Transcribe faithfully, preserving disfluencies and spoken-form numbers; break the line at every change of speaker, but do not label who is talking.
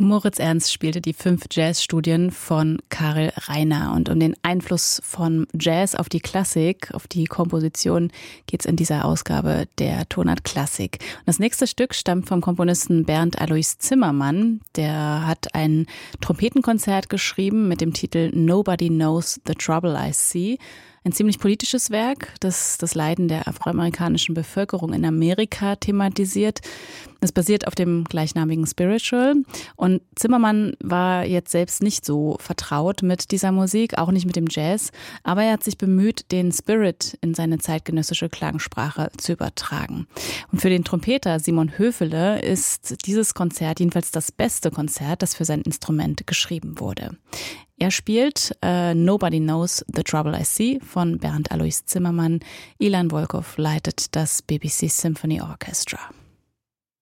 Moritz Ernst spielte die fünf Jazzstudien von Karel Reiner. Und um den Einfluss von Jazz auf die Klassik, auf die Komposition, geht's in dieser Ausgabe der Tonart Klassik. Und das nächste Stück stammt vom Komponisten Bernd Alois Zimmermann. Der hat ein Trompetenkonzert geschrieben mit dem Titel Nobody Knows the Trouble I See. Ein ziemlich politisches Werk, das das Leiden der afroamerikanischen Bevölkerung in Amerika thematisiert. Es basiert auf dem gleichnamigen Spiritual. Und Zimmermann war jetzt selbst nicht so vertraut mit dieser Musik, auch nicht mit dem Jazz. Aber er hat sich bemüht, den Spirit in seine zeitgenössische Klangsprache zu übertragen. Und für den Trompeter Simon Höfele ist dieses Konzert jedenfalls das beste Konzert, das für sein Instrument geschrieben wurde. Er spielt äh, Nobody Knows the Trouble I See von Bernd Alois Zimmermann. Ilan Volkov leitet das B B C Symphony Orchestra.